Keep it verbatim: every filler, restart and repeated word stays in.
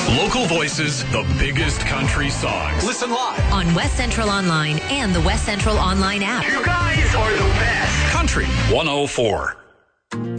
Local voices, the biggest country songs. Listen live on West Central Online and the West Central Online app. You guys are the best. Country one oh four.